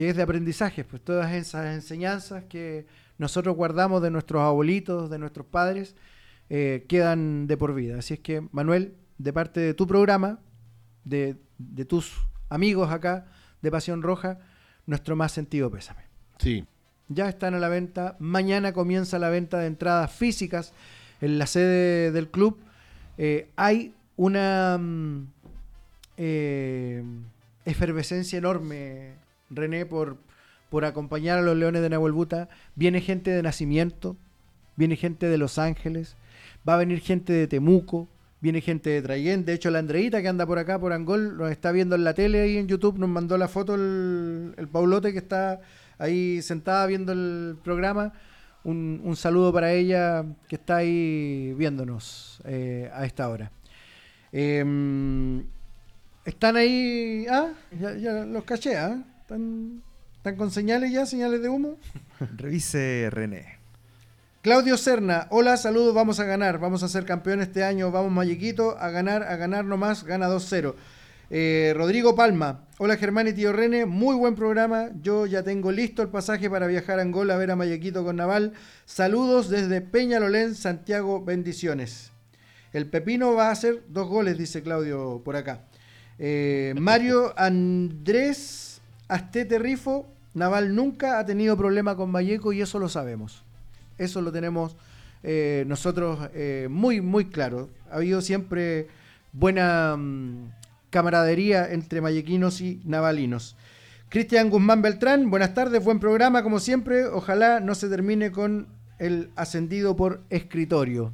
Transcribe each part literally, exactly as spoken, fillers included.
es de aprendizaje, pues todas esas enseñanzas que nosotros guardamos de nuestros abuelitos, de nuestros padres, eh, quedan de por vida. Así es que, Manuel, de parte de tu programa, de, de tus amigos acá de Pasión Roja, nuestro más sentido pésame. Sí. Ya están a la venta. Mañana comienza la venta de entradas físicas en la sede del club. Eh, hay una mm, eh, efervescencia enorme, René, por, por acompañar a los Leones de Nahuelbuta. Viene gente de Nacimiento, viene gente de Los Ángeles, va a venir gente de Temuco, viene gente de Traiguén. De hecho, la Andreita que anda por acá, por Angol, nos está viendo en la tele ahí en YouTube, nos mandó la foto el, el Paulote que está ahí sentada viendo el programa. Un, un saludo para ella que está ahí viéndonos eh, a esta hora. Eh, están ahí, ah, ya, ya los caché, ¿ah? ¿Están, ¿Están con señales ya, señales de humo? Revise, René. Claudio Serna, hola, saludos, vamos a ganar, vamos a ser campeones este año, vamos Mayequito, a ganar, a ganar nomás, gana dos cero. Eh, Rodrigo Palma, hola Germán y tío René, muy buen programa, yo ya tengo listo el pasaje para viajar a Angola a ver a Mayequito con Naval, saludos desde Peñalolén, Santiago, bendiciones. El Pepino va a hacer dos goles, dice Claudio por acá. Eh, Mario Andrés Astete Rifo, Naval nunca ha tenido problema con Valleco y eso lo sabemos. Eso lo tenemos eh, nosotros eh, muy, muy claro. Ha habido siempre buena um, camaradería entre mayequinos y navalinos. Cristian Guzmán Beltrán, buenas tardes, buen programa como siempre. Ojalá no se termine con el ascendido por escritorio.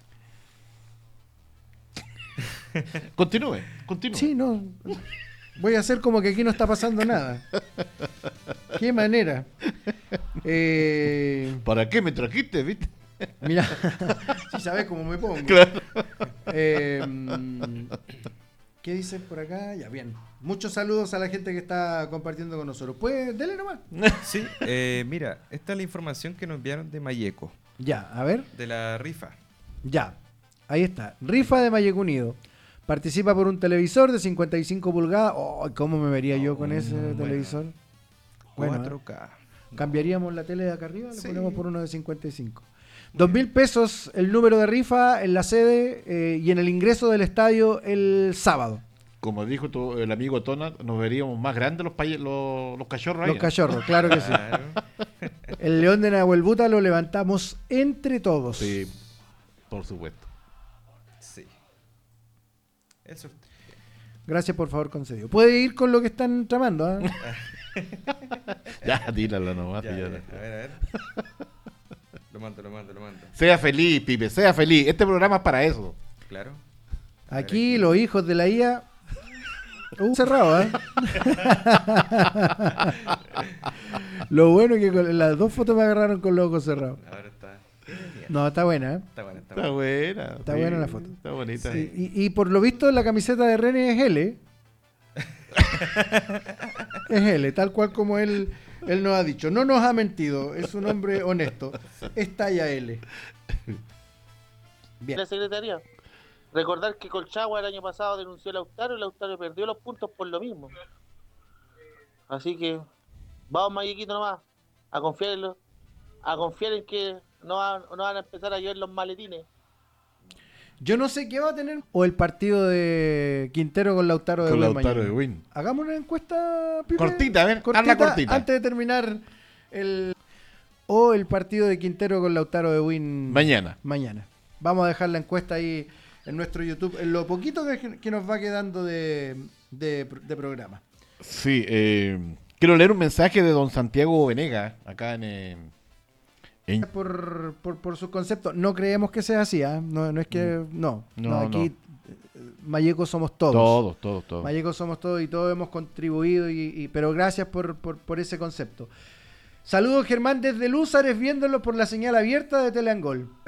Continúe, continúe. Sí, no. Voy a hacer como que aquí no está pasando nada. Qué manera. Eh, ¿Para qué me trajiste, viste? Mira, sí sabes cómo me pongo. Claro. Eh, ¿Qué dicen por acá? Ya, bien. Muchos saludos a la gente que está compartiendo con nosotros. Pues, dele nomás. Sí, eh, mira, esta es la información que nos enviaron de Mayeco, Ya, a ver. de la rifa. Ya, ahí está. Rifa de Mayeco Unido. Participa por un televisor de cincuenta y cinco pulgadas. Oh, ¿cómo me vería yo con ese bueno. televisor? Bueno, cuatro K. ¿eh? ¿Cambiaríamos la tele de acá arriba? Le Sí. ponemos por uno de cincuenta y cinco. Dos mil pesos el número de rifa en la sede eh, y en el ingreso del estadio el sábado. Como dijo tu, el amigo Tona, nos veríamos más grandes los, paye- los, los cachorros ahí. Los cachorros, claro que sí. Claro. El León de Nahuelbuta lo levantamos entre todos. Sí, por supuesto. Sí. Eso. Gracias, por favor, concedido. Puede ir con lo que están tramando. ¿Ah? Ya, tíralo nomás. Ya, ya. ya, a ver, a ver. Lo mando, lo mando, lo mando. Sea feliz, Pipe, sea feliz. Este programa es para eso. Claro. Aquí los hijos de la I A. Uh, cerrado, ¿eh? Lo bueno es que con las dos fotos me agarraron con los ojos cerrados. Ahora está. No, está buena, ¿eh? Está buena, está Está buena. buena. Está sí, buena la foto. Está bonita. Sí, y, y por lo visto la camiseta de René es L. Es L, tal cual como él, él nos ha dicho. No nos ha mentido, es un hombre honesto. Es talla L. Bien. La secretaría. Recordar que Colchagua el año pasado denunció a Lautaro y Lautaro perdió los puntos por lo mismo. Así que vamos Mayequito nomás a confiar en los, a confiar en que no van, no van a empezar a llover los maletines. Yo no sé qué va a tener. O el partido de Quintero con Lautaro de Con Win Lautaro mañana. de Win. Hagamos una encuesta, Pipe. Cortita, a ver, hazla cortita. Antes de terminar el... O el partido de Quintero con Lautaro de Win Mañana. mañana. Vamos a dejar la encuesta ahí en nuestro YouTube, en lo poquito que, que nos va quedando de, de, de programa. Sí, eh, quiero leer un mensaje de don Santiago Venega, acá en... eh, en- Por, por, por sus conceptos, no creemos que sea así, ¿ah? no, no es que... No, No, no, aquí eh, Mayeco somos todos. Todos, todos, todos. Mayeco somos todos y todos hemos contribuido, y, y- pero gracias por, por, por ese concepto. Saludos, Germán, desde Lúzares, viéndolo por la señal abierta de Teleangol.